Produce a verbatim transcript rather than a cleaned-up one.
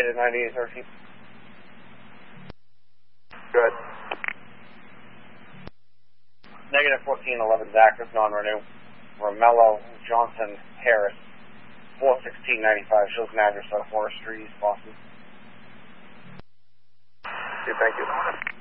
Updated ninety-eight thirteen. Good. Negative fourteen eleven, Zachary, non-renew. Romello, Johnson, Harris, four sixteen ninety-five, shows an address on Forest Street, East Boston. Okay, thank you.